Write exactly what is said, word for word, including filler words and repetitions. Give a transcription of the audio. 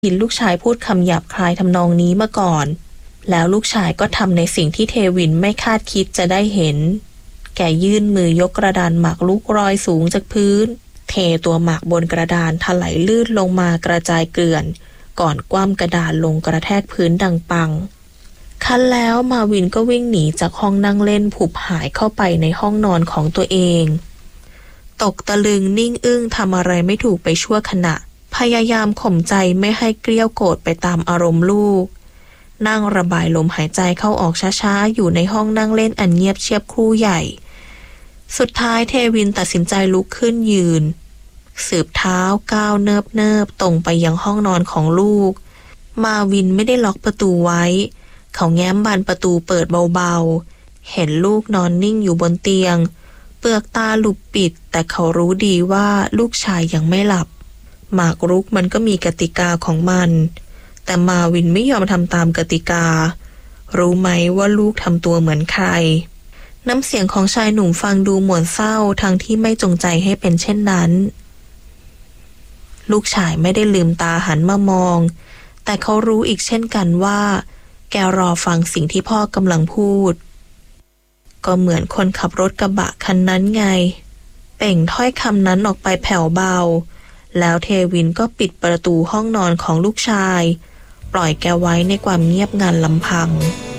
ยินลูกชายพูดคำหยาบคายทำนองนี้มาก่อนแล้วลูกชายก็ทำในสิ่งที่เทวินไม่คาดคิดจะได้เห็นแกยื่นมือยกกระดานหมากลูกรอยสูงจากพื้นเทตัวหมากบนกระดานถลายลื่นลงมากระจายเกลื่อนก่อนคว่ำกระดานลงกระแทกพื้นดังปังคันแล้วมาวินก็วิ่งหนีจากห้องนั่งเล่นผุบหายเข้าไปในห้องนอนของตัวเองตกตะลึงนิ่งอึ้งทำอะไรไม่ถูกไปชั่วขณะพยายามข่มใจไม่ให้เกลี้ยวโกรธไปตามอารมณ์ลูกนั่งระบายลมหายใจเข้าออกช้าๆอยู่ในห้องนั่งเล่นอันเงียบเชียบครู่ใหญ่สุดท้ายเทวินตัดสินใจลุกขึ้นยืนสืบเท้าก้าวเนิบเนิบตรงไปยังห้องนอนของลูกมาวินไม่ได้ล็อกประตูไว้เขาแง้มบานประตูเปิดเบาๆเห็นลูกนอนนิ่งอยู่บนเตียงเปลือกตาหลุบปิดแต่เขารู้ดีว่าลูกชายยังไม่หลับหมากรุกมันก็มีกติกาของมันแต่มาวินไม่ยอมทำตามกติการู้ไหมว่าลูกทำตัวเหมือนใครน้ำเสียงของชายหนุ่มฟังดูหม่นเศร้าทั้งที่ไม่จงใจให้เป็นเช่นนั้นลูกชายไม่ได้ลืมตาหันมามองแต่เขารู้อีกเช่นกันว่าแกรอฟังสิ่งที่พ่อกำลังพูดก็เหมือนคนขับรถกระบะคันนั้นไงเปล่งถ้อยคำนั้นออกไปแผ่วเบาแล้วเทวินก็ปิดประตูห้องนอนของลูกชายปล่อยแกไว้ในความเงียบงันลำพัง